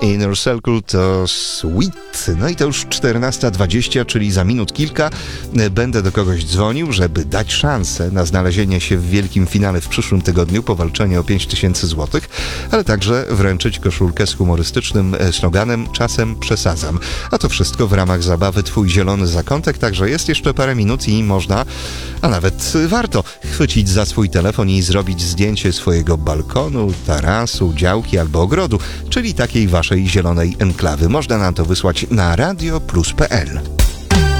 Inner Circle to Sweet. No i to już 14:20, czyli za minut kilka będę do kogoś dzwonił, żeby dać szansę na znalezienie się w wielkim finale w przyszłym tygodniu, powalczenie o 5000 zł, ale także wręczyć koszulkę z humorystycznym sloganem "Czasem przesadzam". A to wszystko w ramach zabawy Twój zielony zakątek, także jest jeszcze parę minut i można, a nawet warto, chwycić za swój telefon i zrobić zdjęcie swojego balkonu, tarasu, działki albo ogrodu, czyli takiej waszej zielonej enklawy. Można nam to wysłać na radioplus.pl.